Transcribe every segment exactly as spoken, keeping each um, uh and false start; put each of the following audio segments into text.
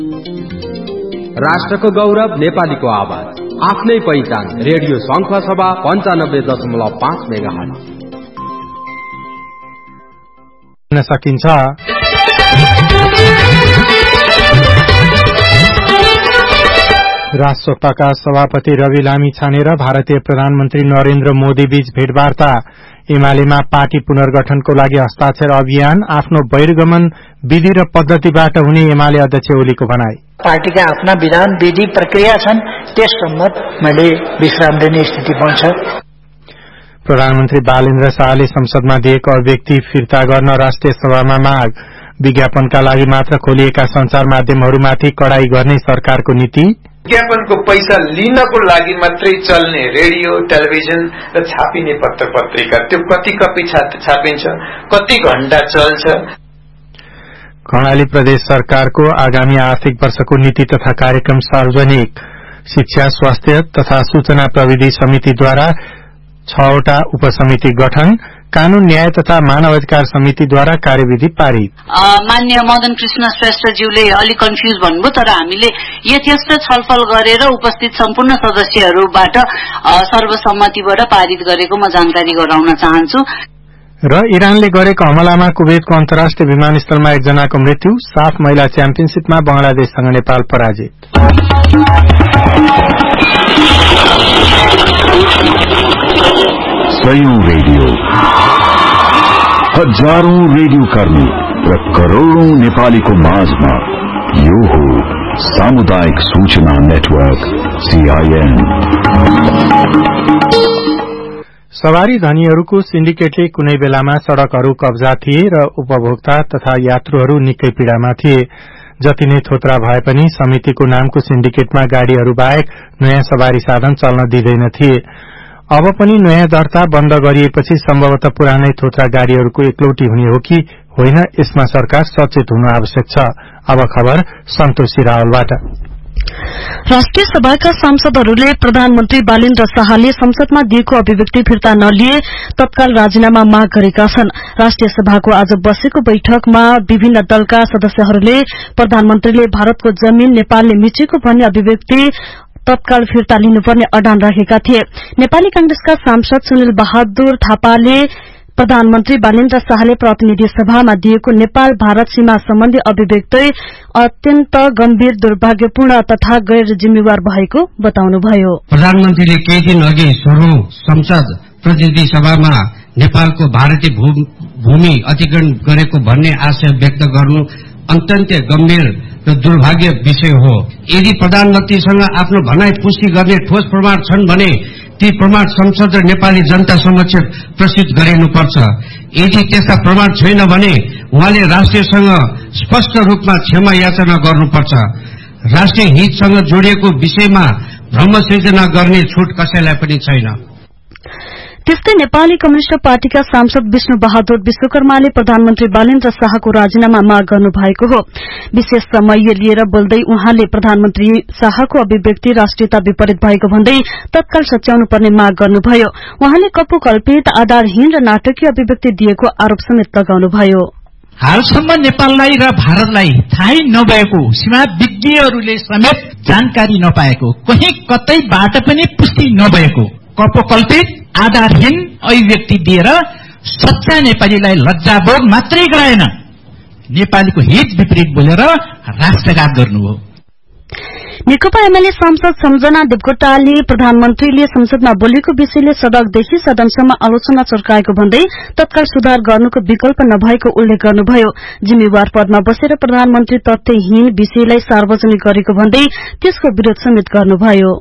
राष्ट्रको गौरव नेपालीको आवाज, आफ्नै पहिचान। रेडियो शंख सभा पञ्चानब्बे दशमलव पाँच मेगाहर्ज सकिन्छ। राष्ट्रसत्ताका सभापति रवि लामिछाने र भारतीय प्रधानमन्त्री नरेन्द्र मोदी बीच भेटवार्ता। एमालेमा पार्टी पुनर्गठनको लागि हस्ताक्षर अभियान आफ्नो बहिर्गमन विधि र पद्धतिबाट हुने एमाले अध्यक्ष ओलीको भनाई। पार्टीका आफ्ना विधान विधि प्रक्रिया छन्, त्यस सम्मत मैले विश्राम लिने स्थिति बन्छ। प्रधानमन्त्री बालेन्द्र शाहले संसदमा दिएको अभिव्यक्ति फिर्ता गर्न राष्ट्रिय सभामा माग। विज्ञापनका लागि मात्र खोलिएका संचार माध्यमहरूमाथि कडाई गर्ने सरकारको नीति। विज्ञापनको पैसा लिनको लागि मात्रै चल्ने रेडियो, टेलिभिजन र छापिने पत्र पत्रिका, त्यो कति कपी छापिन्छ, कति घण्टा चल्छ। कर्णाली प्रदेश सरकारको आगामी आर्थिक वर्षको नीति तथा कार्यक्रम सार्वजनिक। शिक्षा, स्वास्थ्य तथा सूचना प्रविधि समितिद्वारा छवटा उपसमिति गठन। कानून, न्याय तथा मानव अधिकार समितिद्वारा कार्यविधि पारित। मान्य मदन कृष्ण श्रेष्ठज्यूले अलि कन्फ्युज भन्नुभयो, तर हामीले यथेष्ट छलफल गरेर उपस्थित सम्पूर्ण सदस्यहरूबाट सर्वसम्मतिबाट पारित गरेको म जानकारी गराउन चाहन्छु। र इरानले गरेको हमलामा कुवेतको अन्तर्राष्ट्रिय विमानस्थलमा एकजनाको मृत्यु। साफ महिला च्याम्पियनशीपमा बंगलादेशसँग नेपाल पराजित। सयौं रेडियो, हजारौं रेडियो कर्मी र करोड़ौं नेपालीको माझमा यो हो सामुदायिक सूचना नेटवर्क सीआईएन। सवारी धनीहरूको सिन्डिकेटले कुनै बेलामा सड़कहरू कब्जा थिए र उपभोक्ता तथा यात्रुहरू निकै पीड़ामा थिए। जति नै थोत्रा भए पनि समितिको नामको सिन्डिकेटमा गाड़ीहरू बाहेक नयाँ सवारी साधन चल्न दिँदैन थिए। अब पनि नयाँ दर्ता बन्द गरिएपछि सम्भवतः पुरानै थोत्रा गाड़ीहरूको एकलौटी हुने हो कि होइन, यसमा सरकार सचेत हुनु आवश्यक छ। अब खबर सन्तोषी रावलबाट। राष्ट्रिय सभाका सांसदहरूले प्रधानमन्त्री बालेन्द्र शाहले संसदमा दिएको अभिव्यक्ति फिर्ता नलिए तत्काल राजीनामा माग गरेका छन्। राष्ट्रिय सभाको आज बसेको बैठकमा विभिन्न दलका सदस्यहरूले प्रधानमन्त्रीले भारतको जमीन नेपालले मिचेको भन्ने अभिव्यक्ति तत्काल फिर्ता लिनुपर्ने अडान राखेका थिए। नेपाली कांग्रेसका सांसद सुनिल बहादुर थापाले प्रधानमन्त्री बालेन्द्र शाहले प्रतिनिधि सभामा दिएको नेपाल भारत सीमा सम्बन्धी अभिव्यक्ति अत्यन्त गम्भीर, दुर्भाग्यपूर्ण तथा गैर जिम्मेवार भएको बताउनुभयो। प्रधानमन्त्रीले केही दिन अघि सोह्रौं संसद प्रतिनिधि सभामा नेपालको भारतीय भूमि अधिग्रहण गरेको भन्ने आशय व्यक्त गर्नु अत्यन्त गम्भीर र दुर्भाग्य विषय हो। यदि प्रधानमन्त्रीसँग आफ्नो भनाई पुष्टि गर्ने ठोस प्रमाण छन् भने ती प्रमाण संसद र नेपाली जनता समक्ष प्रस्तुत गरिनुपर्छ। यदि त्यस्ता प्रमाण छैन भने उहाँले राष्ट्रियसँग स्पष्ट रूपमा क्षमा याचना गर्नुपर्छ। राष्ट्रिय हितसँग जोडिएको विषयमा भ्रम सृजना गर्ने छुट कसैलाई पनि छैन। त्यस्तै नेपाली कम्युनिष्ट पार्टीका सांसद विष्णु बहादुर विश्वकर्माले प्रधानमन्त्री बालेन्द्र शाहको राजीनामा माग गर्नु भएको हो। विशेष समय लिएर बोल्दै उहाँले प्रधानमन्त्री शाहको अभिव्यक्ति राष्ट्रियता विपरीत भएको भन्दै तत्काल सच्याउनु पर्ने माग गर्नुभयो। उहाँले कपोकल्पित, आधारहीन र नाटकीय अभिव्यक्ति दिएको आरोप समेत लगाउनुभयो। हालसम्म नेपाललाई र भारतलाई थाहै नभएको, सीमा विज्ञहरूले समेत जानकारी नपाएको, कहीँ कतैबाट पनि पुष्टि नभएको कपोकल्पित, आधारहीन अभिव्यक्ति दिएर सच्चा नेपालीलाई लज्जाबोध मात्रै गराएन, नेपालीको हित विपरीत बोलेर राष्ट्रघात गर्नु हो। नेकपा एमाले सांसद सम्झना देवकोटाले प्रधानमन्त्रीले संसदमा बोलेको विषयले सदनदेखि सदनसम्म आलोचना चर्काएको भन्दै तत्काल सुधार गर्नुको विकल्प नभएको उल्लेख गर्नुभयो। जिम्मेवार पदमा बसेर प्रधानमन्त्री तथ्यहीन विषयलाई सार्वजनिक गरेको भन्दै त्यसको विरोध समेत गर्नुभयो।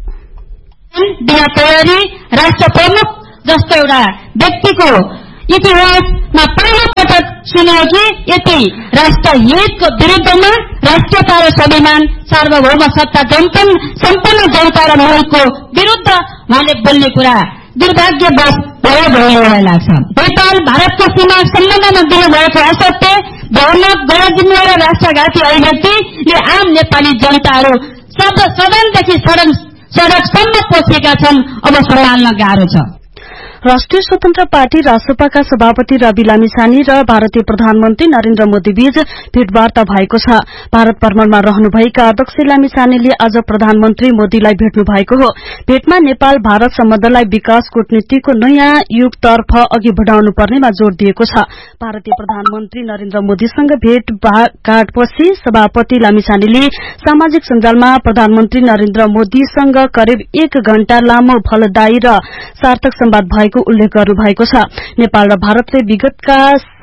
बिना तयारी राष्ट्र प्रमुख जस्तो एउटा व्यक्तिको इतिहासमा पहिलो पटक सुन्यो कि यति राष्ट्र हितको विरुद्धमा राष्ट्रियता र स्वाभिमान, सार्वभौम सत्ता सम्पन्न जनता र मुलुकको विरुद्ध उहाँले बोल्ने कुरा दुर्भाग्यवश भयो भयो मलाई लाग्छ। नेपाल भारतको सीमा सम्बन्धमा दिनुभएको असत्य, भ्रामक, गैर जिम्मेवार राष्ट्रघाती अभिव्यक्तिले आम नेपाली जनताहरू सदनदेखि सडक सडकसम्म पसेका छन्। अब सम्हाल्न गाह्रो छ। राष्ट्रिय स्वतन्त्र पार्टी रासपाका सभापति रवि लामिछाने र भारतीय प्रधानमन्त्री नरेन्द्र मोदी बीच भेटवार्ता भएको छ। भारत भ्रमणमा रहनुभएका अध्यक्ष लामिछानेले आज प्रधानमन्त्री मोदीलाई भेट्नु भएको हो। भेटमा नेपाल भारत सम्बन्धलाई विकास कूटनीतिको नयाँ युगतर्फ अघि बढ़ाउनु पर्नेमा जोड़ दिएको छ। भारतीय प्रधानमन्त्री नरेन्द्र मोदीसँग भेटघाटपछि सभापति लामिछानेले सामाजिक सञ्जालमा प्रधानमन्त्री नरेन्द्र मोदीसँग करिब एक घण्टा लामो फलदायी र सार्थक संवाद भएको उल्लेख गर्नु भएको छ। नेपाल र भारतले विगतका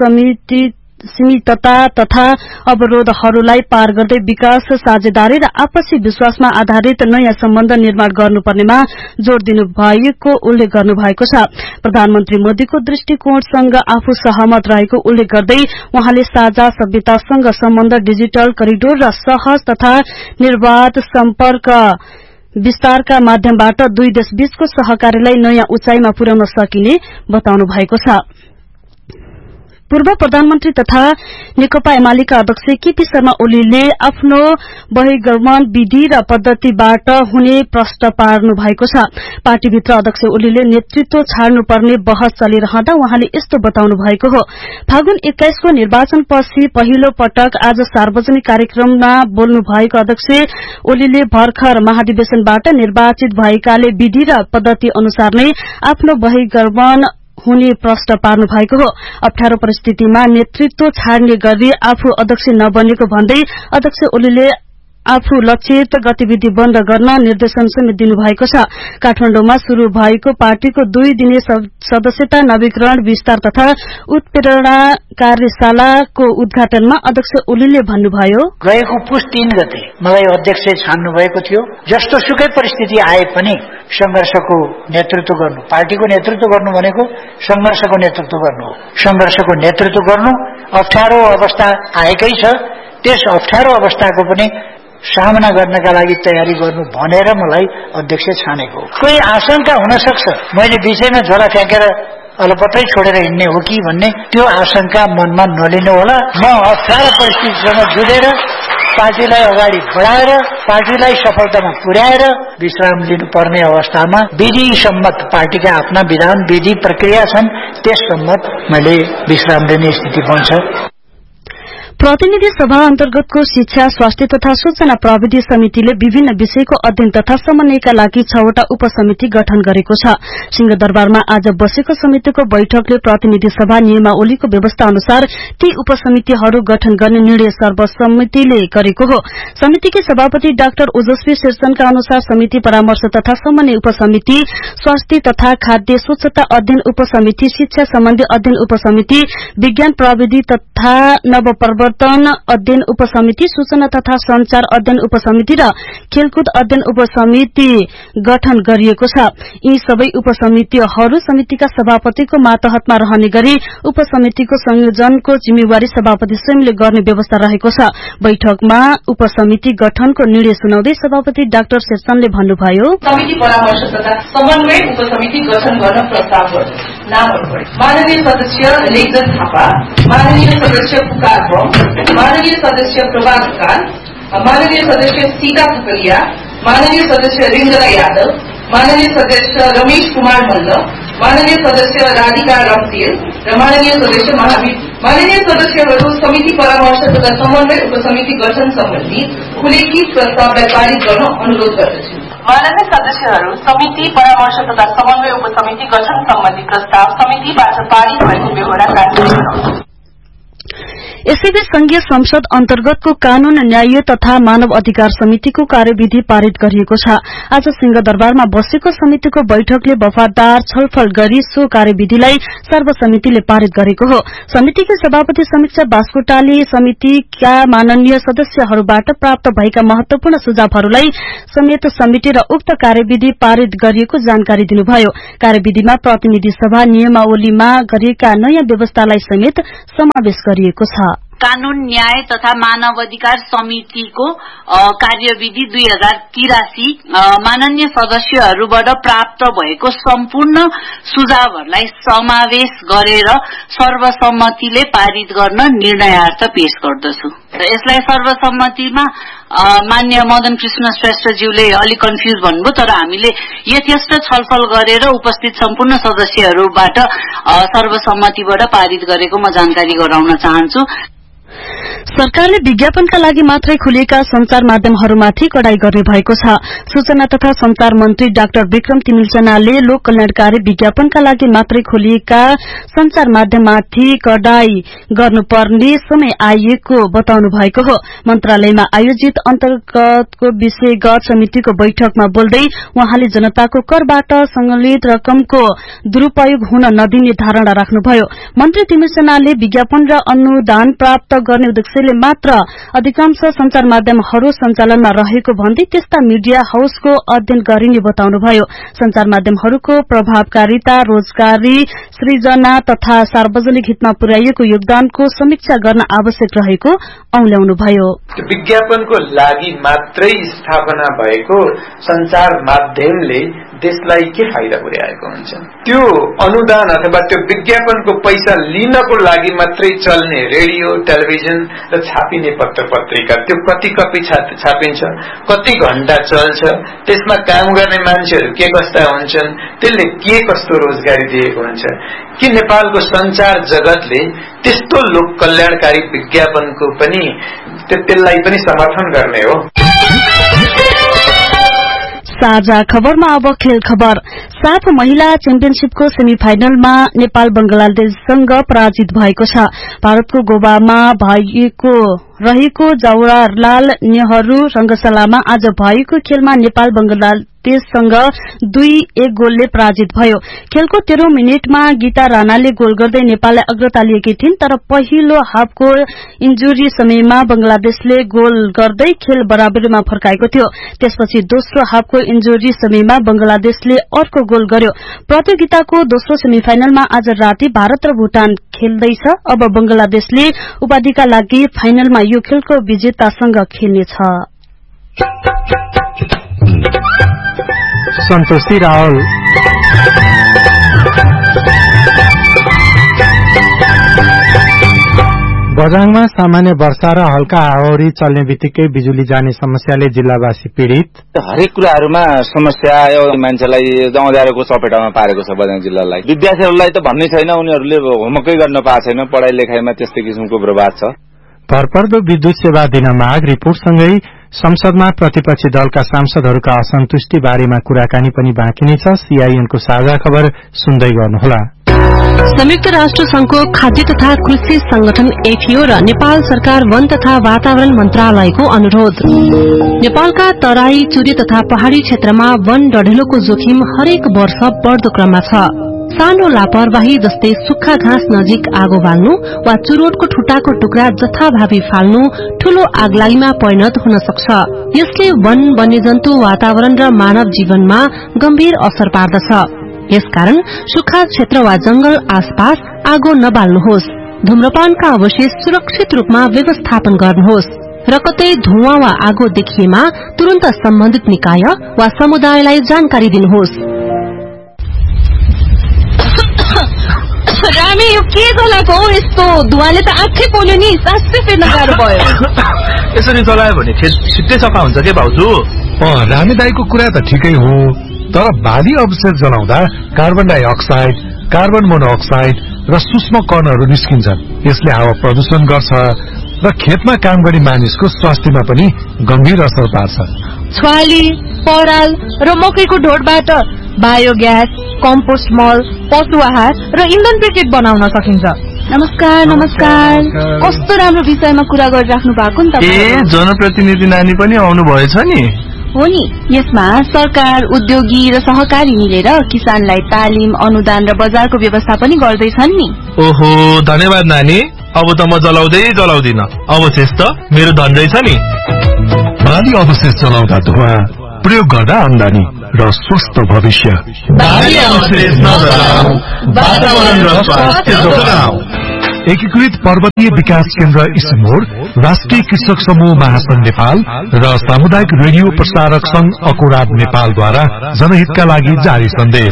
सीमितता तथा अवरोधहरूलाई पार गर्दै विकास साझेदारी र आपसी विश्वासमा आधारित नयाँ सम्बन्ध निर्माण गर्नुपर्नेमा जोड़ दिनु भएको उल्लेख गर्नु भएको छ। प्रधानमन्त्री मोदीको दृष्टिकोणसँग आफू सहमत रहेको उल्लेख गर्दै उहाँले साझा सभ्यतासँग सम्बन्ध, डिजिटल करिडोर र सहज तथा निर्वाध सम्पर्क विस्तारका माध्यमबाट दुई देश बीचको सहकार्यलाई नयाँ उचाइमा पुर्याउन सकिने बताउनु भएको छ। पूर्व प्रधानमन्त्री तथा नेकपा एमालेका अध्यक्ष केपी शर्मा ओलीले आफ्नो बहिर्गमन विधि र पद्धतिबाट हुने प्रश्न पार्नु भएको छ। पार्टीभित्र अध्यक्ष ओलीले नेतृत्व छाड्नुपर्ने बहस चलिरहँदा उहाँले यस्तो बताउनु भएको हो। फागुन एक्काइस को निर्वाचनपछि पहिलो पटक आज सार्वजनिक कार्यक्रममा बोल्नु भएको अध्यक्ष ओलीले भर्खर महाधिवेशनबाट निर्वाचित भएकाले विधि र पद्धति अनुसार नै आफ्नो बहिर्गमन हुने प्रश्न पार्नु भएको हो। अप्ठ्यारो परिस्थितिमा नेतृत्व छाड्ने गरी आफू अध्यक्ष नबनेको भन्दै अध्यक्ष ओलीले आफू लक्षित गतिविधि बन्द गर्न निर्देशन समेत दिनुभएको छ। काठमाडौँमा शुरू भएको पार्टीको दुई दिने सदस्यता नवीकरण विस्तार तथा उत्प्रेरणा कार्यशालाको उद्घाटनमा अध्यक्ष ओलीले भन्नुभयो, गएको पुस तीन गते मलाई अध्यक्ष छान्नु भएको थियो। जस्तो सुकै परिस्थिति आए पनि संघर्षको नेतृत्व गर्नु, पार्टीको नेतृत्व गर्नु भनेको संघर्षको नेतृत्व गर्नु हो। संघर्षको नेतृत्व गर्नु, अप्ठ्यारो अवस्था आएकै छ, त्यस अप्ठ्यारो अवस्थाको पनि सामना गर्नका लागि तयारी गर्नु भनेर मलाई अध्यक्ष छानेको। कोही आशंका हुन सक्छ मैले विषयमा झोला फ्याँकेर अलपत्रै छोडेर हिँड्ने हो कि भन्ने, त्यो आशंका मनमा नलिनु होला। म अप्ठ्यारो परिस्थितिसँग जुझेर पार्टीलाई अगाडि बढाएर पार्टीलाई सफलतामा पुर्याएर विश्राम लिनुपर्ने अवस्थामा विधि सम्मत पार्टीका आफ्ना विधान विधि प्रक्रिया छन्, त्यस सम्मत मैले विश्राम लिने स्थिति बन्छ। प्रतिनिधि सभा अन्तर्गतको शिक्षा, स्वास्थ्य तथा सूचना प्रविधि समितिले विभिन्न विषयको अध्ययन तथा समन्वयका लागि छवटा उपसमिति गठन गरेको छ। सिंहदरबारमा आज बसेको समितिको बैठकले प्रतिनिधि सभा नियमावलीको व्यवस्था अनुसार ती उपसमितिहरू गठन गर्ने निर्णय सर्वसम्मतिले गरेको हो। समितिकी सभापति डाक्टर ओजस्वी शेरचनका अनुसार समिति परामर्श तथा समन्वय उपसमिति, स्वास्थ्य तथा खाद्य स्वच्छता अध्ययन उपसमिति, शिक्षा सम्बन्धी अध्ययन उपसमिति, विज्ञान प्रविधि तथा नवप्रवर्तन अध्ययन उपसमिति, सूचना तथा संचार अध्ययन उपसमिति र खेलकुद अध्ययन उपसमिति गठन गरिएको छ। यी सबै उपसमितिहरू समितिका सभापतिको मातहतमा रहने गरी उपसमितिको संयोजनको जिम्मेवारी सभापति स्वयंले गर्ने व्यवस्था रहेको छ। बैठकमा उपसमिति गठनको निर्णय सुनाउँदै सभापति डाक्टर शेरचनले भन्नुभयो, समिति परामर्श तथा समन्वय उपसमिति गठन गर्न प्रस्ताव गर्नु। नामहरू माननीय सदस्य लेखजन थापा, माननीय सदस्य पुकार बम, माननीय सदस्य प्रभात काल, माननीय सदस्य सीता थुकलिया, माननीय सदस्य रिंगला यादव, माननीय सदस्य रमेश कुमार मल्ल, माननीय सदस्य राधिका रक्तिल र माननीय सदस्य महावीर। माननीय सदस्यहरू समिति परामर्श तथा समन्वय उपसमिति गठन सम्बन्धी उल्लेखित प्रस्तावलाई पारित गर्न अनुरोध गर्दछु। माननीय सदस्यहरू समिति परामर्श तथा समन्वय उपसमिति गठन सम्बन्धी प्रस्ताव समितिबाट पारित भएको बेहोरा कार्य। यसैबीच संघीय संसद अन्तर्गतको कानून, न्याय तथा मानव अधिकार समितिको कार्यविधि पारित गरिएको छ। आज सिंहदरबारमा बसेको समितिको बैठकले वफादार छलफल गरी सो कार्यविधिलाई सर्वसम्मतिले पारित गरेको हो। समितिकी सभापति समीक्षा बास्कोटाले समितिका माननीय सदस्यहरूबाट प्राप्त भएका महत्वपूर्ण सुझावहरूलाई समेत समेटेर उक्त कार्यविधि पारित गरिएको जानकारी दिनुभयो। कार्यविधिमा प्रतिनिधि सभा नियमावलीमा गरिएका नयाँ व्यवस्थालाई समेत समावेश गरिएको छ। कानून, न्याय तथा मानव अधिकार समितिको कार्यविधि दुई हजार तिरासी माननीय सदस्यहरूबाट प्राप्त भएको सम्पूर्ण सुझावहरूलाई समावेश गरेर सर्वसम्मतिले पारित गर्न निर्णयार्थ पेश गर्दछु। र यसलाई सर्वसम्मतिमा मान्य मदन कृष्ण श्रेष्ठज्यूले अलिक कन्फ्युज भन्नुभयो, तर हामीले यथेष्ट छलफल गरेर उपस्थित सम्पूर्ण सदस्यहरूबाट सर्वसम्मतिबाट पारित गरेको म जानकारी गराउन चाहन्छु। सरकारले विज्ञापनका लागि मात्रै खुलिएका संचार माध्यमहरूमाथि कडाई गर्ने भएको छ। सूचना तथा संचार मन्त्री डाक्टर विक्रम तिमिल्सनाले लोक कल्याणकारी विज्ञापनका लागि मात्रै खोलिएका संचार माध्यममाथि कडाई गर्नुपर्ने समय आइएको बताउनु भएको हो। मन्त्रालयमा आयोजित अन्तर्गतको विषयगत समितिको बैठकमा बोल्दै उहाँले जनताको करबाट संग्रहित रकमको दुरूपयोग हुन नदिने धारणा राख्नुभयो। मन्त्री तिमिल्सनाले विज्ञापन र अनुदान प्राप्त गर्ने उद्देश्यले मात्र अधिकांश संचार माध्यमहरू सञ्चालनमा रहेको भन्दै त्यस्ता मीडिया हाउसको अध्ययन गरिने बताउनुभयो। संचार माध्यमहरूको प्रभावकारिता, रोजगारी सृजना तथा सार्वजनिक हितमा पुर्याइएको योगदानको समीक्षा गर्न आवश्यक रहेको औल्याउनुभयो। विज्ञापनको लागि मात्रै स्थापना भएको संचार माध्यमले देशलाई के फाइदा पुर्याएको हुन्छ? त्यो अनुदान अथवा त्यो विज्ञापनको पैसा लिनको लागि मात्रै चल्ने रेडियो, टेलिभिजन र छापिने पत्र पत्रिका त्यो कति कपी छापिन्छ, कति घण्टा चल्छ, त्यसमा काम गर्ने मान्छेहरू के कस्ता हुन्छन्, त्यसले के कस्तो रोजगारी दिएको हुन्छ कि नेपालको संचार जगतले त्यस्तो लोक कल्याणकारी विज्ञापनको पनि त्यसलाई पनि समर्थन गर्ने हो। साझा खबरमा अब खेल खबर। साफ महिला च्याम्पियनशीपको सेमी फाइनलमा नेपाल बंगलादेशसँग पराजित भएको छ। भारतको गोवामा भएको रहेको जवाहरलाल नेहरू रंगशालामा आज भएको खेलमा नेपाल बंगलादेशसँग दुई एक गोलले पराजित भयो। खेलको तेह्रौं मिनटमा गीता राणाले गोल गर्दै नेपाललाई अग्रता लिएकी थिइन्, तर पहिलो हाफको इन्जुरी समयमा बंगलादेशले गोल गर्दै खेल बराबरीमा फर्काएको थियो। त्यसपछि दोस्रो हाफको इन्जुरी समयमा बंगलादेशले अर्को गोल गर्यो। प्रतियोगिताको दोस्रो सेमिफाइनलमा आज राति भारत र भूटान खेल्दैछ। अब बंगलादेशले उपाधिका लागि फाइनलमा यो खेलको विजेतासँग खेल्नेछ। सन्तोषी रावल। बझाङमा सामान्य वर्षा र हल्का हावाहुरी चल्ने बित्तिकै बिजुली जाने समस्याले जिल्लावासी पीड़ित। हरेक कुराहरूमा समस्या आयो, मान्छेलाई अँध्यारोको चपेटामा पारेको छ बझाङ जिल्लालाई। विद्यार्थीहरूलाई त भन्नै छैन, उनीहरूले होमवर्कै गर्न पाएको छैन, पढ़ाई लेखाइमा त्यस्तै किसिमको बर्बाद छ। भरपर्दो विद्युत सेवा दिन माग रिपोर्टसँगै संसदमा प्रतिपक्षी दलका सांसदहरूका असन्तुष्टि बारेमा कुराकानी पनि बाँकी नै छ। सीआईएनको साझा खबर सुन्दै गर्नुहोला। संयुक्त राष्ट्र संघको खाद्य तथा कृषि संगठन एफएओ र नेपाल सरकार वन तथा वातावरण मन्त्रालयको अनुरोध। नेपालका तराई, चुरे तथा पहाड़ी क्षेत्रमा वन डढेलोको जोखिम हरेक वर्ष बढ़दो क्रममा छ। सानो लापरवाही जस्तै सुक्खा घाँस नजिक आगो बाल्नु वा चुरोटको ठुटाको टुक्रा जथाभावी फाल्नु ठूलो आगलागीमा परिणत हुन सक्छ। यसले वन, वन्यजन्तु, वातावरण र मानव जीवनमा गम्भीर असर पार्दछ। यसकारण सुक्खा क्षेत्र वा जंगल आसपास आगो नबाल्नुहोस्। धूम्रपानका अवशेष सुरक्षित रूपमा व्यवस्थापन गर्नुहोस् र कतै धुवाँ वा आगो देखिएमा तुरन्त सम्बन्धित निकाय वा समुदायलाई जानकारी दिनुहोस्। रामे यो के गलाको हो? यस्तो धुवाले त आँखै पोल्यो नि, सासै फेर्न गाह्रो भयो। यसरी चलायो भने खेत छिट्टै सफा हुन्छ के भाउजू? रामे दाईको कुरा त ठिकै हो, तर भारी अवशेष जलाउँदा कार्बन डाइअक्साइड, कार्बन मोनोअक्साइड र सूक्ष्म कणहरू निस्किन्छन्। यसले हावा प्रदूषण गर्छ र खेतमा काम गर्ने मानिसको स्वास्थ्यमा पनि गम्भीर असर पार्छ। छ्वाली, पराल र मकैको ढोडबाट बायोग्यास, कम्पोस्ट मल, पशु आहार र इन्धन ब्रिकेट बनाउन सकिन्छ। नमस्कार नमस्कार, कस्तो राम्रो विषयमा कुरा गरिराख्नु भएको नि तपाईँ। ए जनप्रतिनिधि नानी पनि आउनु भएछ नि? हो नि, यसमा सरकार, उद्योगी र सहकारी मिलेर किसानलाई तालिम, अनुदान र बजारको व्यवस्था पनि गर्दैछन् नि। ओहो, धन्यवाद नानी। अब त म जलाउँदै जलाउँदिन, अवशेष त मेरो धन रहेछ नि। भारी अवशेष जलाउँदा धुवा, प्रयोग गर्दा आमदानी र स्वस्थ भविष्य। भारी अवशेष नजलाऊ, वातावरण र स्वास्थ्य जोगाऊ। एकीकृत पर्वतीय विकास केन्द्र इस्मोर, राष्ट्रिय कृषक समूह महासंघ नेपाल र सामुदायिक रेडियो प्रसारक संघ अकुराब नेपालद्वारा जनहितका लागि जारी सन्देश।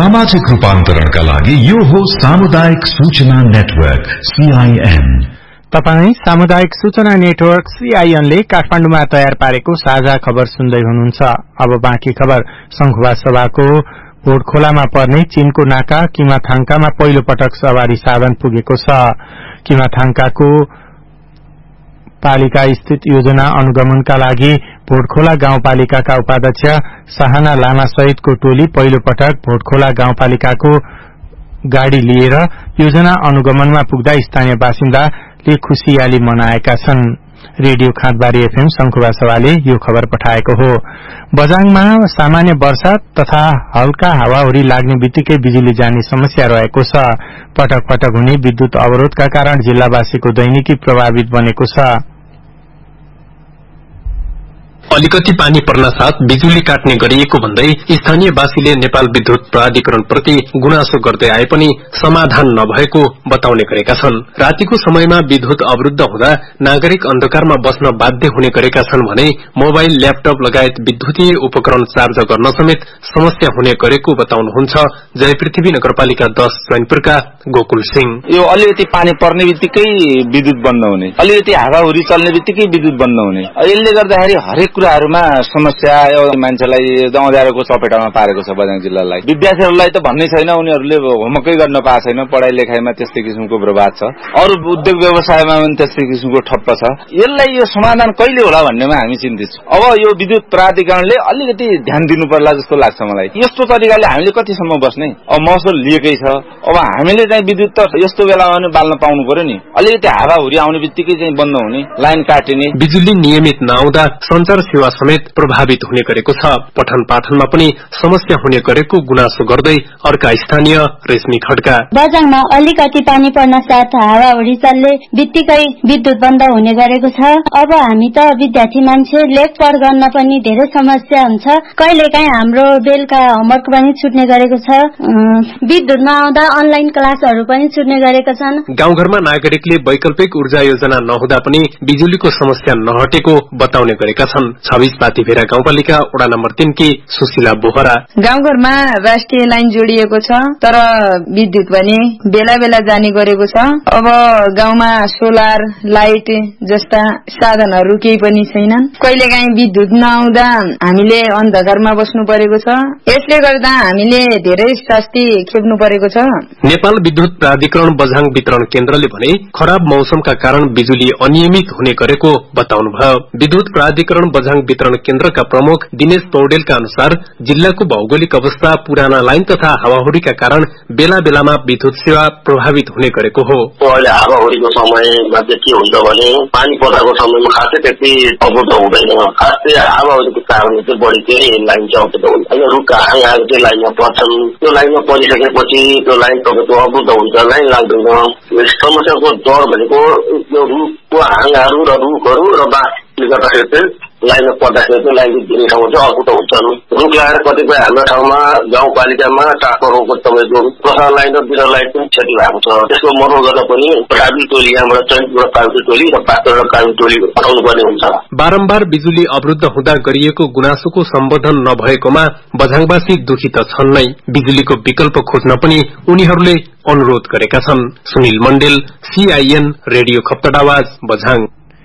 सामाजिक रूपान्तरणका लागि यो हो सामुदायिक सूचना नेटवर्क सीआईएन। तपाई सामुदायिक सूचना नेटवर्क सीआईएन ले काठमाडौँमा तयार पारेको साझा खबर सुन्दै हुनुहुन्छ। अब बाँकी खबर। संखुवा सभाको भोटखोलामा पर्ने चीनको नाका किमाथाङकामा पहिलो पटक सवारी साधन पुगेको छ। किमाथाङकाको पालिका स्थित योजना अनुगमनका लागि भोटखोला गाउँपालिकाका उपाध्यक्ष साहना लामा सहितको टोली पहिलो पटक भोटखोला गाउँपालिकाको गाड़ी लिएर योजना अनुगमनमा पुग्दा स्थानीय बासिन्दाले खुशियाली मनाएका छन्। रेडियो खाँदबारी एफएम संखुवा सभाले यो खबर पठाएको हो। बजाङमा सामान्य वर्षा तथा हल्का हावाहुरी लाग्ने बित्तिकै बिजुली जाने समस्या रहेको छ। पटक पटक हुने विद्युत अवरोधका कारण जिल्लावासीको दैनिकी प्रभावित बनेको छ। अलिकति पानी पर्न साथ बिजुली काट्ने गरिएको भन्दै स्थानीयवासीले नेपाल विद्युत प्राधिकरण प्रति गुनासो गर्दै आए पनि समाधान नभएको बताउने गरेका छन्। रातिको समयमा विद्युत अवरुद्ध हुँदा नागरिक अन्धकारमा बस्न बाध्य हुने गरेका छन् भने मोबाइल ल्यापटप लगायत विद्युतीय उपकरण चार्ज गर्न समेत समस्या हुने गरेको बताउनुहुन्छ जय पृथ्वी नगरपालिका दश चैनपुरका गोकुल सिंह। यो अलिकति पानी पर्ने बित्तिकै विद्युत बन्द हुने, अलिकति हावाहुरी चल्ने बित्तिकै विद्युत बन्द हुने, यसले गर्दाखेरि हरेक कुराहरूमा समस्या यो मान्छेलाई दौधारोको चपेटामा पारेको छ। बझाङ जिल्लालाई विद्यार्थीहरूलाई त भन्नै छैन, उनीहरूले होमवर्कै गर्न पाएको छैन। पढाइ लेखाइमा त्यस्तै किसिमको बर्बाद छ, अरू उद्योग व्यवसायमा पनि त्यस्तै किसिमको ठप्प छ। यसलाई यो समाधान कहिले होला भन्नेमा हामी चिन्तित छौँ। अब यो विद्युत प्राधिकरणले अलिकति ध्यान दिनु पर्ला जस्तो लाग्छ मलाई। यस्तो तरिकाले हामीले कतिसम्म बस्ने? अब महसुल लिएकै छ, अब हामीले चाहिँ विद्युत त यस्तो बेलामा पनि बाल्न पाउनु पर्यो नि। अलिकति हावाहुरी आउने बित्तिकै चाहिँ बन्द हुने, लाइन काटिने, बिजुली नियमित नआउँदा संचार सेवा समेत प्रभावित हुने गरेको छ। पठन पाठनमा पनि समस्या हुने गरेको गुनासो गर्दै अर्का स्थानीय रेशमी खड्का। बजाङमा अलिकति पानी पर्न साथ हावाहुरी चल्ने बित्तिकै विद्युत बन्द हुने गरेको छ। अब हामी त विद्यार्थी मान्छे, लेखपढ गर्न पनि धेरै समस्या हुन्छ। कहिलेकाहीँ हाम्रो बेलुका होमवर्क पनि छुट्ने गरेको छ। विद्युत नआउँदा अनलाइन क्लासहरू पनि छुट्ने गरेका छन्। गाउँघरमा नागरिकले वैकल्पिक ऊर्जा योजना नहुँदा पनि बिजुलीको समस्या नहटेको बताउने गरेका छन्। छब्बीस पातिभेरा गाउँपालिका वडा नम्बर तीन की सुशीला बोहरा। गाउँघरमा राष्ट्रिय लाइन जोडिएको छ, तर विद्युत पनि बेला बेला जाने गरेको छ। अब गाउँमा सोलर लाइट जस्ता साधनहरू केही पनि छैनन्। कहिलेकाहीँ विद्युत नआउँदा हामीले अन्धकारमा बस्नु परेको छ। यसले गर्दा हामीले धेरै शास्ति खेप्नु परेको छ। नेपाल विद्युत प्राधिकरण बझाङ वितरण केन्द्रले भने खराब मौसमका कारण बिजुली अनियमित हुने गरेको बताउनुभयो। विद्युत प्राधिकरण बझाङ वितरण केन्द्रका प्रमुख दिनेश पौडेलका अनुसार जिल्लाको भौगोलिक अवस्था, पुराना लाइन तथा हावाहुरीका कारण बेला बेलामा विद्युत सेवा प्रभावित हुने गरेको हो। अहिले हावाहुरीको समयमा चाहिँ के हुन्छ भने पानी पर्दाको समयमा खासै त्यति अवरुद्ध हुँदैन। खासै हावाहुरीको कारणले चाहिँ बढी चाहिँ लाइन चाहिँ अवरुद्ध हुन्छ। अहिले रुखका हाँगाहरू चाहिँ लाइनमा पर्छन्। त्यो लाइनमा परिसकेपछि त्यो लाइन तपाईँको अवरुद्ध हुन्छ, लाइन लाग्दैन। समस्याको जड भनेको त्यो रुखको हाँगाहरू र रुखहरू र बाँसले गर्दाखेरि चाहिँ लाइनमा पर्दाखेरि चाहिँ लाइन दिने ठाउँमा चाहिँ अवरुद्ध हुन्छन्। रुख लगाएर कतिपय हाम्रो ठाउँमा गाउँपालिकामा ट्रान्सफरको तपाईँको प्रसार लाइन र बिर लाइन पनि क्षति भएको छ। त्यसको मर्मत गर्न पनि प्राविधिक टोली यहाँबाट चैनपुर प्राविधिक टोली र पात्र प्राविधिक टोली पठाउनु पर्ने हुन्छ। बारम्बार बिजुली अवरुद्ध हुँदा गरिएको गुनासोको सम्बोधन नभएकोमा बझाङवासी दुखी त छन् नै, बिजुलीको विकल्प खोज्न पनि उनीहरूले अनुरोध गरेका छन्। Sunil मण्डेल, CIN radio खप्तडावाज, Bajhang.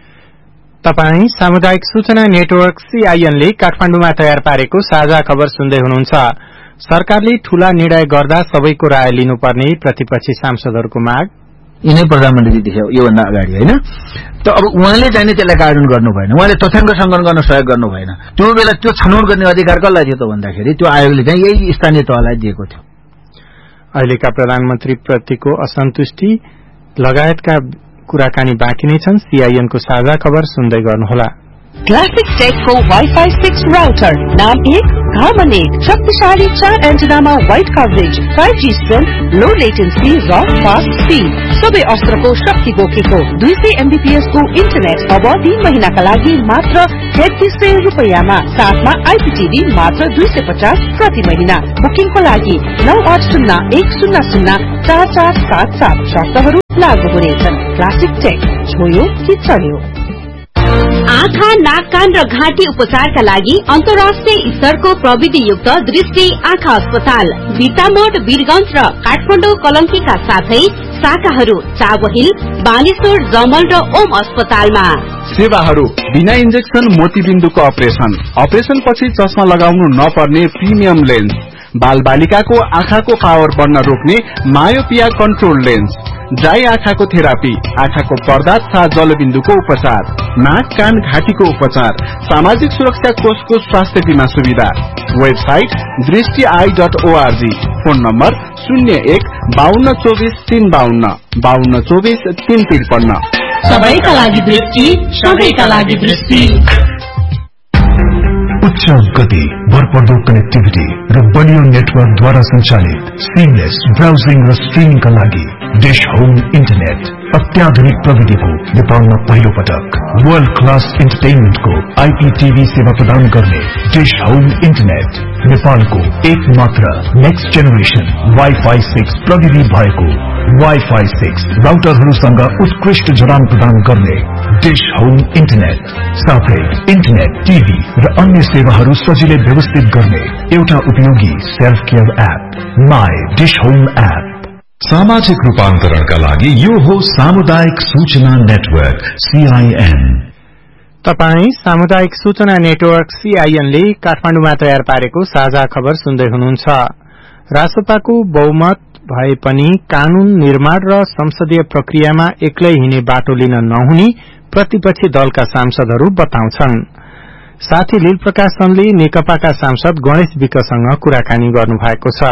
तपाई सामुदायिक सूचना नेटवर्क सीआईएनले काठमाडौँमा तयार पारेको साझा खबर सुन्दै हुनुहुन्छ। सरकारले ठूला निर्णय गर्दा सबैको राय लिनुपर्ने प्रतिपक्षी सांसदहरूको माग। यिनै प्रधानमन्त्री देख्यो योभन्दा अगाडि होइन त अब उहाँले चाहिँ त्यसलाई कार्यान्वयन गर्नु भएन, उहाँले तथ्याङ्क संकलन गर्न सहयोग गर्नु भएन। त्यो बेला त्यो छनौट गर्ने अधिकार कसलाई थियो त भन्दाखेरि त्यो आयोगले चाहिँ यही स्थानीय तहलाई दिएको थियो। अहिलेका प्रधानमन्त्री प्रतिको असन्तुष्टि लगायतका कुराकानी बाँकी नै छन्। सीआईएनको साझा खबर सुन्दै गर्नुहोला। क्लासिक टेकको वाइफाई सिक्स राउटर, नाम एक घामन एक, शक्तिशाली चार एन्टेनामा wide coverage, five G strength, लो लेटेन्सी र फास्ट स्पीड, सबै अस्त्रको शक्ति बोकेको दुई सय एमबीपीएस को इन्टरनेट अब तीन महिनाका लागि मात्र तेत्तीस सय रुपियाँमा, साथमा आइपीटीभी मात्र दुई सय पचास प्रति महिना। बुकिङको लागि नौ आठ शून्य एक शून्य शून्य चार चार सात सात, शर्तहरू लागू हुनेछन्। क्लासिक टेक, छोयो कि चढ्यो। आँखा, नाक, कान र घाँटी उपचारका लागि अन्तर्राष्ट्रिय स्तरको प्रविधियुक्त दृष्टि आँखा अस्पताल बिर्तामोड, वीरगंज र काठमाडौँ कलंकीका साथै शाखाहरू चाबहिल, बानेश्वर, जमल र ओम अस्पतालमा। सेवाहरू बिना इन्जेक्सन मोतीबिन्दुको अपरेसन, अपरेसन पछि चस्मा लगाउनु नपर्ने प्रिमियम लेन्स, बाल बालिकाको आँखाको पावर बढ्न रोक्ने मायोपिया कन्ट्रोल लेन्स, ड्राई आँखाको थेरापी, आँखाको पर्दा तथा जलबिन्दुको उपचार, नाक कान घाँटीको उपचार, सामाजिक सुरक्षा कोषको स्वास्थ्य बीमा सुविधा। वेबसाइट दृष्टि I dot ORG. Phone number शून्य एक बाहन्न चौबिस तीन बाहन्न बाहन्न चौबिस तीन त्रिपन्न। सबैका लागि दृष्टि, सबैका लागि दृष्टि। उच्च गति, भरपर्दो कनेक्टिभिटी र बलियो नेटवर्कद्वारा सञ्चालित सिमलेस ब्राउजिङ र स्ट्रिमिङका लागि डिश होम इन्टरनेट अत्याधुनिक प्रविधिको नेपालमा पहिलो पटक वर्ल्ड क्लास इन्टरटेनमेन्टको आइपीटीभी सेवा प्रदान गर्ने डिश होम इन्टरनेट नेपालको एक मात्र नेक्स्ट जेनेरेसन वाइफाई सिक्स प्रविधि भएको वाइफाई सिक्स राउटरहरूसँग उत्कृष्ट जडान प्रदान गर्ने डिश होम इन्टरनेट साथै इन्टरनेट, टिभी र अन्य सेवाहरू सजिलै व्यवस्थित गर्ने एउटा उपयोगी self care app my dish home app. सामाजिक रूपान्तरणका लागि यो हो सामुदायिक सूचना नेटवर्क सीआईएन। तपाई सामुदायिक सूचना नेटवर्क सीआईएन ले काठमाडौँमा तयार पारेको साझा खबर सुन्दै हुनुहुन्छ। रासपाको बहुमत भए पनि कानून निर्माण र संसदीय प्रक्रियामा एक्लै हिँड्ने बाटो लिन नहुने प्रतिपक्षी दलका सांसदहरू बताउँछन्। साथी लील प्रकाशनले नेकपाका सांसद गणेश विकसँग कुराकानी गर्नुभएको छ।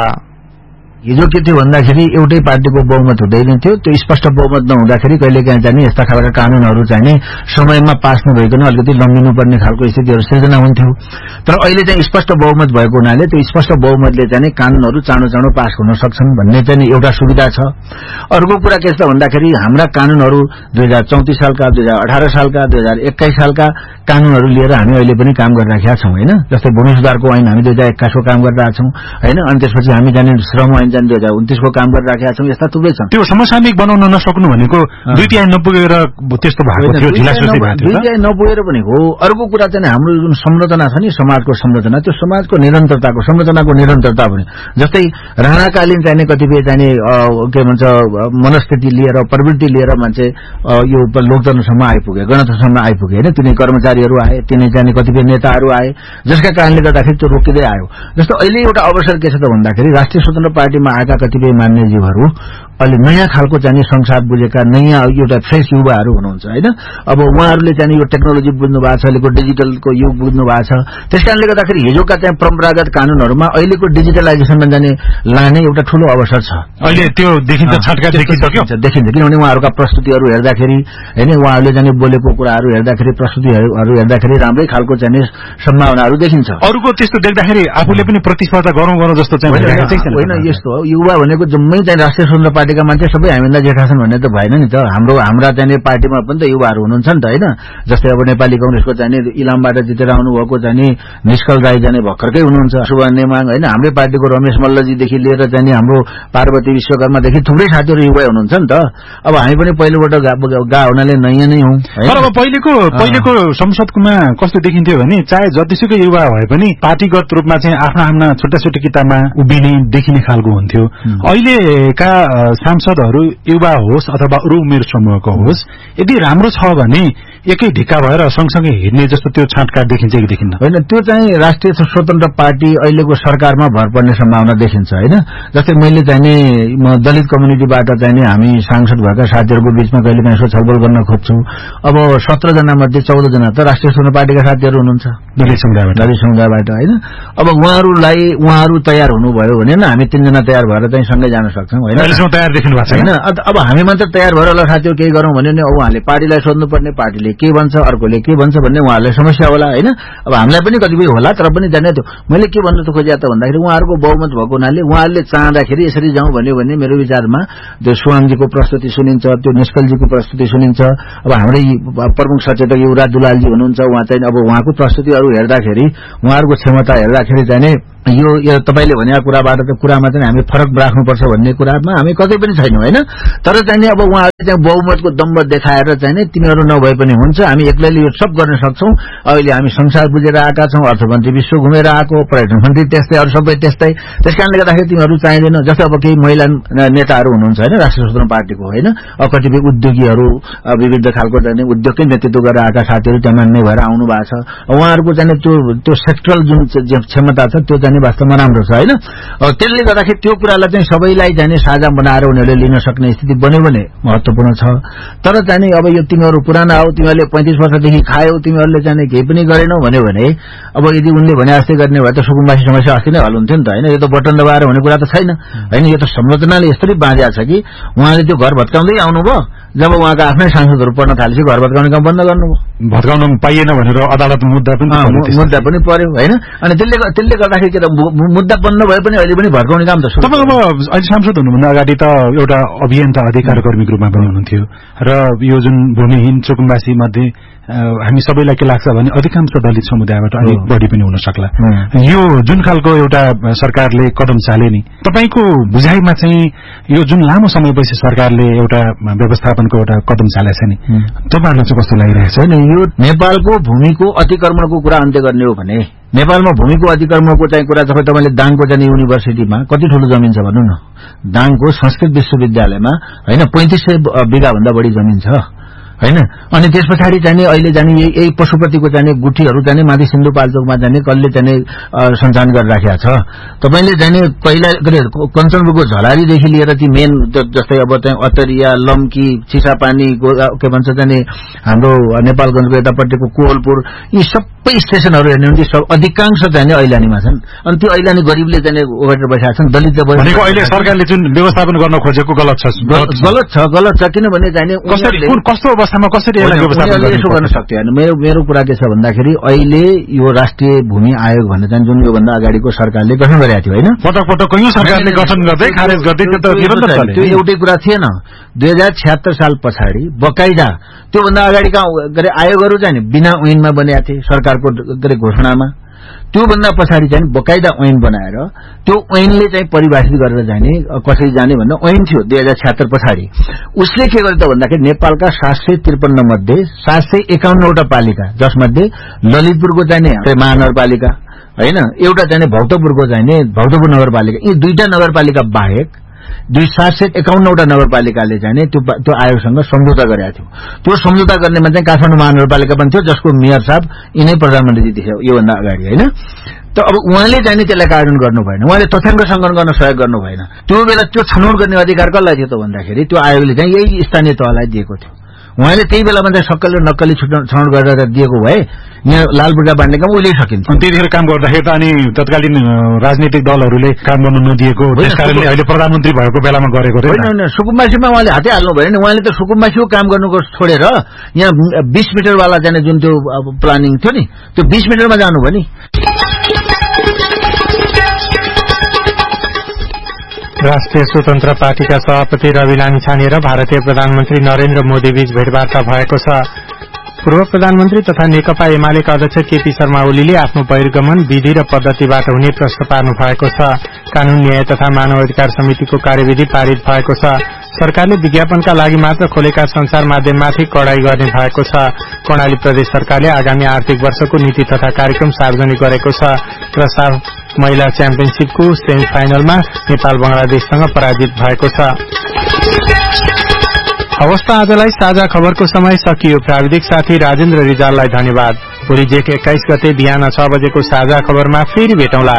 हिजो के थियो भन्दाखेरि एउटै पार्टीको बहुमत हुँदैन थियो, त्यो स्पष्ट बहुमत नहुँदाखेरि कहिलेकाहीँ चाहिँ यस्ता खालका कानूनहरू चाहिँ समयमा पास नभइकन अलिकति लम्बिनुपर्ने खालको स्थितिहरू सिर्जना हुन्थ्यो। तर अहिले चाहिँ स्पष्ट बहुमत भएको हुनाले त्यो स्पष्ट बहुमतले चाहिँ कानूनहरू चाँडो चाँडो पास हुन सक्छन् भन्ने चाहिँ एउटा सुविधा छ। अर्को कुरा के छ भन्दाखेरि हाम्रा कानूनहरू दुई हजार चौतिस सालका, दुई हजार अठारह सालका, दुई हजार एक्काइस सालका कानूनहरू लिएर हामी अहिले पनि काम गरिरहेका छौँ होइन। जस्तै भूमि सुधारको ऐन हामी दुई हजार एक्काइसको काम गरिरहेका छौँ होइन। अनि त्यसपछि हामी जाने श्रम ऐन दुई हजार उन्तीसको काम गरिराखेका छौँ। यस्ता थुप्रै छन्। त्यो समसामयिक बनाउन नसक्नु भनेको दुई तिहाई नपुगेर त्यस्तो भएको थियो, ढिलासुस्ती भएको थियो। दुई तिहाई नपुगेर पनि हो। अर्को कुरा चाहिँ हाम्रो जुन संरचना छ नि समाजको संरचना, त्यो समाजको निरन्तरताको संरचनाको निरन्तरता पनि जस्तै राणाकालीन चाहिने कतिपय चाहिने के भन्छ मनस्थिति लिएर प्रवृत्ति लिएर मान्छे यो लोकतन्त्रसम्म आइपुगे, गणतन्त्रसम्म आइपुगे होइन। तिनै कर्मचारीहरू आए, तिनै चाहिने कतिपय नेताहरू आए, जसका कारणले गर्दाखेरि त्यो रोकिँदै आयो। जस्तो अहिले एउटा अवसर के छ त भन्दाखेरि राष्ट्रिय स्वतन्त्र पार्टीमा आएका कतिपय मान्यजीवहरू अहिले नयाँ खालको चाहिँ संसार बुझेका नयाँ एउटा फ्रेश युवाहरू हुनुहुन्छ होइन। अब उहाँहरूले चाहिँ यो टेक्नोलोजी बुझ्नु भएको छ, अहिलेको डिजिटलको युग बुझ्नु भएको छ। त्यस कारणले गर्दाखेरि हिजोका चाहिँ परम्परागत कानूनहरूमा अहिलेको डिजिटलाइजेसनमा जाने लाने एउटा ठूलो अवसर छ। अहिले त्यो देखिन्छ, छटका देखिन्छ देखिन्छ किनभने उहाँहरूका प्रस्तुतिहरू हेर्दाखेरि होइन, उहाँहरूले जाने बोलेको कुराहरू हेर्दाखेरि, प्रस्तुतिहरू हेर्दाखेरि राम्रै खालको चाहिँ सम्भावनाहरू देखिन्छ। अरूको त्यस्तो देख्दाखेरि आफूले पनि प्रतिस्पर्धा गरौँ गरौँ जस्तो चाहिँ होइन। यस्तो हो, युवा भनेको जम्मै चाहिँ राष्ट्रिय स्वतन्त्र पार्टीका मान्छे सबै हामीभन्दा जेठा छन् भन्ने त भएन नि त। हाम्रो हाम्रा चाहिँ पार्टीमा पनि त युवाहरू हुनुहुन्छ नि त होइन। जस्तै अब नेपाली कांग्रेसको चाहिँ इलामबाट जितेर आउनुभएको चाहिँ निष्कल राई जाने भर्खरकै हुनुहुन्छ, सुभाष नेमाङ होइन। हाम्रै पार्टीको रमेश मल्लजीदेखि लिएर चाहिँ हाम्रो पार्वती विश्वकर्मादेखि थुप्रै साथीहरू युवा हुनुहुन्छ नि त। अब हामी पनि पहिलोबाट गा हुनाले नयाँ नै हौँ। तर अब पहिलेको पहिलेको संसदमा कस्तो देखिन्थ्यो भने चाहे जतिसुकै युवा भए पनि पार्टीगत रूपमा चाहिँ आफ्ना आफ्ना छुट्टा छुट्टी किताबमा उभिने देखिने खालको हुन्थ्यो। अहिलेका सांसदहरू युवा होस् अथवा अरू उमेर समूहको होस्, यदि राम्रो छ भने एकै ढिक्का भएर सँगसँगै हिँड्ने जस्तो त्यो छाँटकाट देखिन्छ कि देखिन्न? होइन, त्यो चाहिँ राष्ट्रिय स्वतन्त्र पार्टी अहिलेको सरकारमा भर पर्ने सम्भावना देखिन्छ होइन। जस्तै मैले चाहिँ म दलित कम्युनिटीबाट चाहिँ हामी सांसद भएका साथीहरूको बीचमा कहिले काहीँ यसो छलफल गर्न खोज्छु। अब सत्र जना मध्ये चौध जना त राष्ट्रिय स्वतन्त्र पार्टीका साथीहरू हुनुहुन्छ दलित समुदायबाट दलित समुदायबाट होइन। अब उहाँहरूलाई उहाँहरू तयार हुनुभयो भने न हामी तीनजना तयार भएर चाहिँ सँगै जान सक्छौँ होइन। तयार देखिनु भएको छैन। अब हामी मात्र तयार भएर होला साथीहरू केही गरौँ भने अब उहाँले पार्टीलाई सोध्नुपर्ने, पार्टीले के भन्छ, अर्कोले के भन्छ भन्ने उहाँहरूलाई समस्या होला होइन। अब हामीलाई पनि कतिपय होला, तर पनि जाने त्यो मैले के भन्नु त खोजेँ त भन्दाखेरि उहाँहरूको बहुमत भएको हुनाले उहाँहरूले चाहँदाखेरि यसरी जाउँ भन्यो भने मेरो विचारमा त्यो सुवाङजीको प्रस्तुति सुनिन्छ, त्यो निष्कलजीको प्रस्तुति सुनिन्छ। अब हाम्रै प्रमुख सचेतक युवराज दुलालजी हुनुहुन्छ, उहाँ चाहिँ अब उहाँको प्रस्तुतिहरू हेर्दाखेरि उहाँहरूको क्षमता हेर्दाखेरि चाहिँ यो तपाईले भनेको कुराबाट त कुरामा चाहिँ हामी फरक राख्नुपर्छ भन्ने कुरामा हामी कतै पनि छैनौं हैन। तर चाहिँ अब उहाँहरूले चाहिँ बहुमतको दम्ब देखाएर चाहिँ तिमीहरू नभए पनि हुन्छ, हामी एक्लैले यो सब गर्न सक्छौं। अहिले हामी संसार बुझेर आएका छौं, अर्थमन्त्री विश्व घुमेर आएको, पर्यटन मन्त्री त्यस्तै, अरु सबै त्यस्तै। त्यसकारणले गर्दाखेरि तिमीहरू चाहिँदैन। जस्तै अब केही महिला नेताहरू हुनुहुन्छ हैन राष्ट्रिय स्वतन्त्र पार्टीको हैन, अब कतिपय उद्योगीहरू विविध खालको चाहिँ उद्योगकै नेतृत्व गरेर आएका साथीहरू त्यहाँ मान्ने भएर आउनु भएको छ। उहाँहरूको चाहिँ त्यो त्यो सेक्टरल जुन क्षमता छ त्यो चाहिँ वास्तवमा राम्रो छ हैन। त्यसले गर्दाखेरि त्यो कुरालाई चाहिँ सबैलाई चाहिँ साझा बनाएर उनीहरूले लिन सक्ने स्थिति बन्यो भने महत्त्वपूर्ण छ। तर चाहिँ अब यो तिमीहरू पुराना हो, तिमीहरूले पैंतीस वर्षदेखि खायौ, तिमीहरूले चाहिँ केही पनि गरेनौ भन्यो भने अब यदि उनले भने जस्तै गर्ने भए त सुकुम्बासी समस्या अस्ति नै हल हुन्थ्यो नि त हैन। यो त बटन दबाएर हुने कुरा त छैन हैन। यो त संरचनाले यस्तरी बाँधिया छ कि उहाँले त्यो घर भत्काउँदै आउनुभयो, जब उहाँका आफ्नै सांसदहरू पढ्न थालेपछि घर भत्काउने काम बन्द गर्नुभयो। भत्काउन पाइएन भनेर अदालतमा मुद्दा पनि मुद्दा पनि पर्यो हैन। अनि त्यसले त्यसले गर्दाखेरि के त मुद्दा बन्द भए पनि अहिले पनि भत्काउने काम त सुरु। तपाईँ अब अहिले सांसद हुनुभन्दा अगाडि त एउटा अभियन्ता अधिकार कर्मीको रूपमा पनि हुनुहुन्थ्यो र यो जुन भूमिहीन चोकुम्बासी मध्ये हामी सबैलाई के लाग्छ भने अधिकांश दलित समुदायबाट अलिक बढी पनि हुन सक्ला। यो जुन खालको एउटा सरकारले कदम चाले नि, तपाईको बुझाइमा चाहिँ यो जुन लामो समयपछि सरकारले एउटा व्यवस्थापनको एउटा कदम चालेछ नि, तपाईहरुलाई चाहिँ कस्तो लागिरहेछ? हैन, यो नेपालको भूमिको अतिक्रमणको कुरा अन्त्य गर्ने हो भने नेपालमा भूमिको अतिक्रमणको चाहिँ कुरा जब तपाईले दाङको चाहिँ युनिभर्सिटीमा कति ठूलो जमिन छ भन्नु न, दाङको संस्कृत विश्वविद्यालयमा हैन पैंतीस सय बिघा भन्दा बढी जमिन छ हैन। अनि त्यस पछाडि चाहिँ अहिले जाने यही पशुपतिको चाहिँ गुठीहरू चाहिँ माथि सिन्धुपाल्चोकमा जाने कसले चाहिँ सञ्चालन गरिराखेको छ। तपाईले जाने पहिला कञ्चनपुरको झलारीदेखि लिएर ती मेन जस्तै अब चाहिँ अतरिया, लम्की, चिसापानी, के भन्छ जाने हाम्रो नेपालगञ्जको यतापट्टिको कोहलपुर, यी सबै स्टेशनहरू हेर्ने भने सब अधिकांश चाहिँ ऐलानीमा छन्। अनि त्यो ऐलानी गरिबले चाहिँ ओभर बसेका छन्। दलित भनेको अहिले सरकारले जुन व्यवस्थापन गर्न खोजेको गलत छ, गलत छ गलत छ किनभने चाहिँ कसरी कस्तो अवस्थामा कसरी यसलाई व्यवस्थापन यसो गर्न सक्दैन। मेरो मेरो कुरा के छ भन्दाखेरि अहिले यो राष्ट्रिय भूमि आयोग भन्ने चाहिँ जुन योभन्दा अगाडिको सरकारले गठन गरेको थियो हैन, पटक पटक कयौं सरकारले गठन गर्दै खारेज गर्दै त्यो त निरन्तर चल्यो। त्यो एउटै कुरा थिएन। दुई हजार छिहत्तर साल पछाडि बकाइदा त्योभन्दा अगाडिका गरे आयोगहरू चाहिँ बिना ऐनमा बनेका थिए सरकारको गरे घोषणामा। त्योभन्दा पछाडि चाहिँ बकाइदा ऐन बनाएर त्यो ऐनले चाहिँ परिभाषित गरेर जाने कसरी जाने भन्ने ऐन थियो दुई हजार छिहत्तर पछाडि। उसले के गर्यो त भन्दाखेरि नेपालका सात सय त्रिपन्न मध्ये सात सय एकाउन्नवटा पालिका, जसमध्ये ललितपुरको चाहिँ महानगरपालिका हैन, एउटा चाहिँ भक्तपुरको चाहिँ भक्तपुर नगरपालिका, यी दुईटा नगरपालिका बाहेक दुई सात सय एकाउन्नवटा नगरपालिकाले चाहिँ त्यो त्यो आयोगसँग सम्झौता गरेका थियो। त्यो सम्झौता गर्नेमा चाहिँ काठमाडौँ महानगरपालिका पनि थियो, जसको मेयर साहब यिनै प्रधानमन्त्री थियो योभन्दा अगाडि हैन। त अब उहाँले चाहिँ त्यसलाई कार्यान्वयन गर्नु भएन, उहाँले तथ्याङ्क संकलन गर्न सहयोग गर्नु भएन। त्यो बेला त्यो छनौट गर्ने अधिकार कसलाई थियो त भन्दाखेरि त्यो आयोगले चाहिँ यही स्थानीय तहलाई दिएको थियो। उहाँले त्यही बेलामा चाहिँ सक्कली नक्कली छनौट गरेर दिएको भए यहाँ लालबुर्गा बाँड्ने काम उहिले सकिन्थ्यो। त्यतिखेर काम गर्दाखेरि त अनि तत्कालीन राजनीतिक दलहरूले काम गर्नु नदिएको, त्यसकारणले अहिले प्रधानमन्त्री भएको बेलामा गरेको होइन। सुकुम्बासीमा उहाँले हातै हाल्नु भयो नि। उहाँले त सुकुम्बासीको काम गर्नुको छोडेर यहाँ बीस मिटरवाला जाने जुन त्यो प्लानिङ थियो नि, त्यो बीस मिटरमा जानु भयो नि। राष्ट्रिय स्वतन्त्र पार्टीका सभापति रवि लामिछाने र भारतीय प्रधानमन्त्री नरेन्द्र मोदी बीच भेटवार्ता भएको छ। पूर्व प्रधानमन्त्री तथा नेकपा एमालेका अध्यक्ष केपी शर्मा ओलीले आफ्नो बहिर्गमन विधि र पद्धतिबाट हुने प्रश्न पार्नु भएको छ। कानून न्याय तथा मानव अधिकार समितिको कार्यविधि पारित भएको छ। सरकारले विज्ञापनका लागि मात्र खोलेका संचार माध्यममाथि कडाई गर्ने भएको छ। कर्णाली प्रदेश सरकारले आगामी आर्थिक वर्षको नीति तथा कार्यक्रम सार्वजनिक गरेको छ र साफ महिला च्याम्पियनशीपको सेमी फाइनलमा नेपाल बंगलादेशसँग पराजित भएको छ। अवस्था आजलाई साझा खबरको समय सकियो। प्राविधिक साथी राजेन्द्र रिजाललाई धन्यवाद। भोलि जेठ एक्काइस गते बिहान छ बजेको साझा खबरमा फेरि भेटौँला।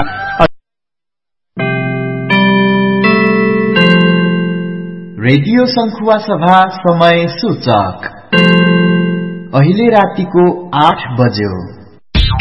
रेडियो सङ्खुवा सभा समय सूचक अहिले रातिको आठ बज्यो।